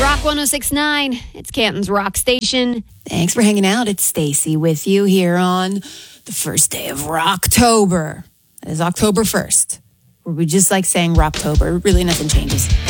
Rock 106.9. It's Canton's Rock Station. Thanks for hanging out. It's Stacy with you here on the first day of Rocktober. That is October 1st. Where we just like saying Rocktober. Really nothing changes.